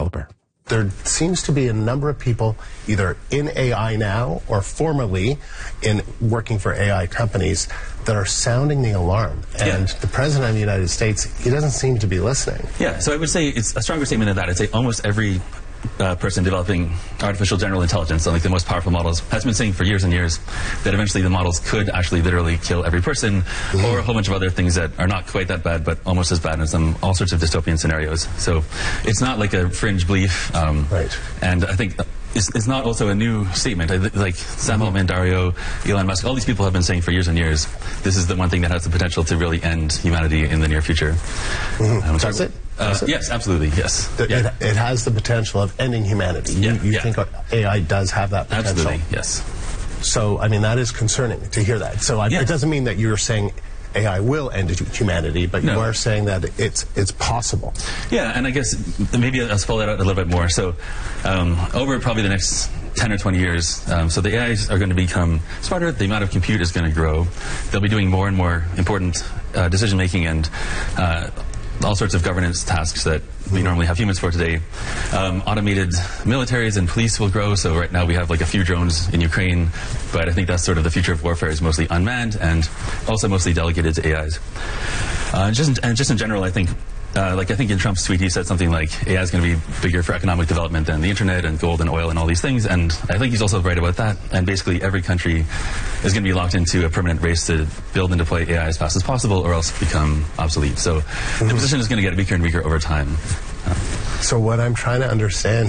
developer. There seems to be a number of people either in AI now or formerly in working for AI companies that are sounding the alarm. And the President of the United States, he doesn't seem to be listening. Yeah, so I would say it's a stronger statement than that. I'd say almost every person developing artificial general intelligence, like the most powerful models, has been saying for years and years that eventually the models could actually literally kill every person, or a whole bunch of other things that are not quite that bad, but almost as bad as them, all sorts of dystopian scenarios. So it's not like a fringe belief. Right. And I think it's not also a new statement. Like Sam Altman, Dario, Elon Musk, all these people have been saying for years and years, this is the one thing that has the potential to really end humanity in the near future. Does it? Yes, absolutely, yes. It has the potential of ending humanity. You think AI does have that potential? Absolutely, yes. So, I mean, that is concerning to hear that. So it doesn't mean that you're saying AI will end humanity, but you are saying that it's possible. Yeah, and I guess maybe I'll spell that out a little bit more. So over probably the next 10 or 20 years, so the AIs are going to become smarter, the amount of compute is going to grow, they'll be doing more and more important decision-making and all sorts of governance tasks that we normally have humans for today. Automated militaries and police will grow, so right now we have like a few drones in Ukraine, but I think that's sort of the future of warfare, is mostly unmanned and also mostly delegated to AIs. Just in general, I think I think in Trump's tweet he said something like AI is going to be bigger for economic development than the internet and gold and oil and all these things, and I think he's also right about that. And basically every country is going to be locked into a permanent race to build and deploy AI as fast as possible, or else become obsolete. So the position is going to get weaker and weaker over time. So what I'm trying to understand,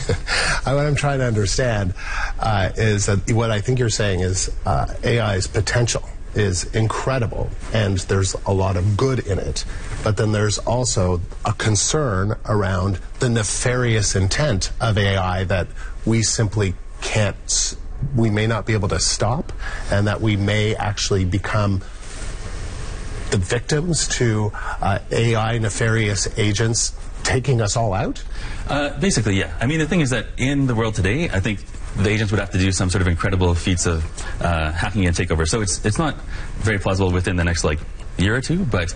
is that what I think you're saying is AI's potential is incredible, and there's a lot of good in it. But then there's also a concern around the nefarious intent of AI that we simply can't, we may not be able to stop, and that we may actually become the victims to AI nefarious agents taking us all out? Basically, yeah. I mean, the thing is that in the world today, I think the agents would have to do some sort of incredible feats of hacking and takeover. So it's not very plausible within the next year or two, but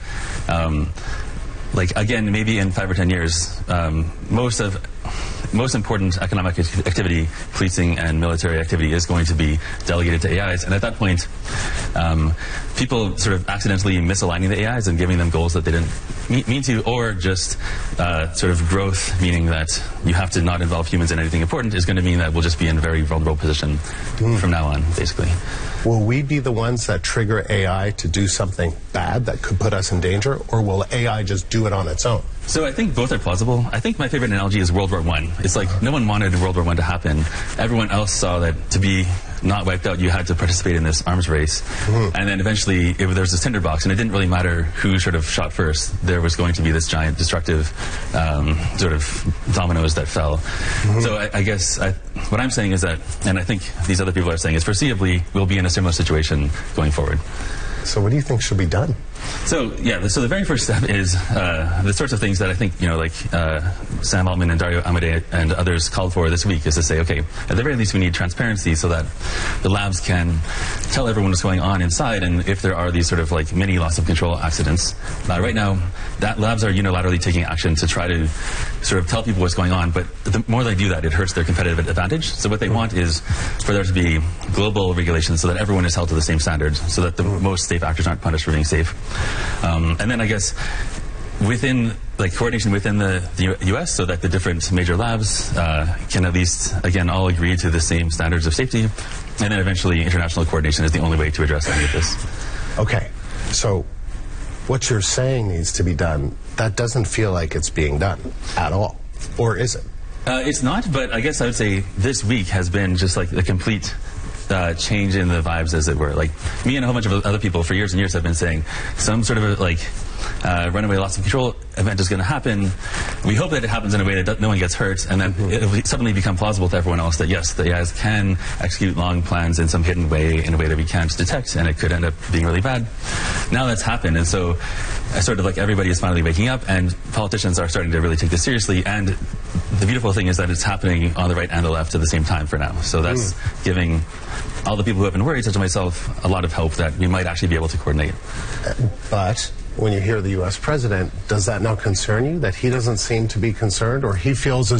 again, maybe in 5 or 10 years, most important economic activity, policing and military activity, is going to be delegated to AIs. And at that point, people sort of accidentally misaligning the AIs and giving them goals that they didn't mean to, or just sort of growth, meaning that you have to not involve humans in anything important, is going to mean that we'll just be in a very vulnerable position from now on, basically. Will we be the ones that trigger AI to do something bad that could put us in danger, or will AI just do it on its own? So I think both are plausible. I think my favorite analogy is World War I. It's like no one wanted World War I to happen. Everyone else saw that to be not wiped out, you had to participate in this arms race. And then eventually there was this tinderbox, and it didn't really matter who sort of shot first. There was going to be this giant destructive sort of dominoes that fell. So I guess what I'm saying is that, and I think these other people are saying, is foreseeably we'll be in a similar situation going forward. So what do you think should be done? So so the very first step is the sorts of things that I think Sam Altman and Dario Amodei and others called for this week, is to say, okay, at the very least we need transparency so that the labs can tell everyone what's going on inside, and if there are these sort of mini loss of control accidents. Right now, labs are unilaterally taking action to try to sort of tell people what's going on, but the more they do that, it hurts their competitive advantage. So what they want is for there to be global regulations so that everyone is held to the same standards, so that the most safe actors aren't punished for being safe. And then I guess within coordination within the U.S. so that the different major labs can at least, again, all agree to the same standards of safety. And then eventually international coordination is the only way to address any of this. Okay. So what you're saying needs to be done, that doesn't feel like it's being done at all. Or is it? It's not, but I guess I would say this week has been just the complete change in the vibes, as it were. Me and a whole bunch of other people for years and years have been saying some sort of runaway loss of control event is going to happen. We hope that it happens in a way that no one gets hurt, and then it will suddenly become plausible to everyone else that yes, the AIs can execute long plans in some hidden way, in a way that we can't detect, and it could end up being really bad. Now that's happened, and so sort of everybody is finally waking up, and politicians are starting to really take this seriously. And the beautiful thing is that it's happening on the right and the left at the same time for now. So that's giving all the people who have been worried, such as myself, a lot of hope that we might actually be able to coordinate. But when you hear the U.S. president, does that now concern you, that he doesn't seem to be concerned, or he feels as